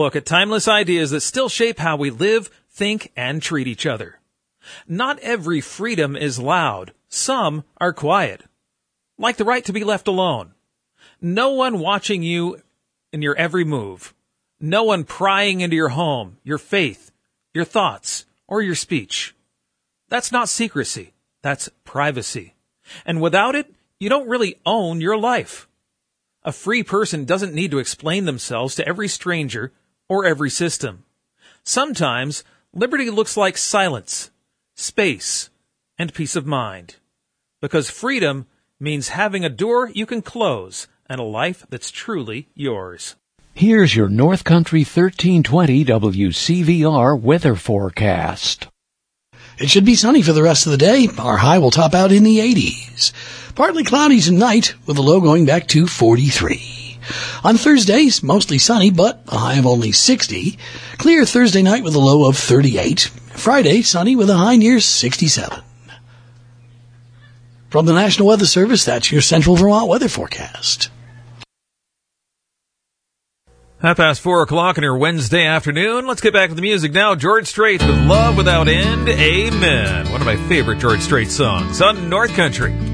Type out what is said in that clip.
Look at timeless ideas that still shape how we live, think, and treat each other. Not every freedom is loud. Some are quiet. Like the right to be left alone. No one watching you in your every move. No one prying into your home, your faith, your thoughts, or your speech. That's not secrecy. That's privacy. And without it, you don't really own your life. A free person doesn't need to explain themselves to every stranger or every system. Sometimes liberty looks like silence, space, and peace of mind. Because freedom means having a door you can close and a life that's truly yours. Here's your North Country 1320 WCVR weather forecast. It should be sunny for the rest of the day. Our high will top out in the 80s. Partly cloudy tonight with a low going back to 43. On Thursdays, mostly sunny, but a high of only 60. Clear Thursday night with a low of 38. Friday, sunny with a high near 67. From the National Weather Service, that's your Central Vermont weather forecast. 4:30 on your Wednesday afternoon. Let's get back to the music now. George Strait with Love Without End. Amen. One of my favorite George Strait songs on North Country.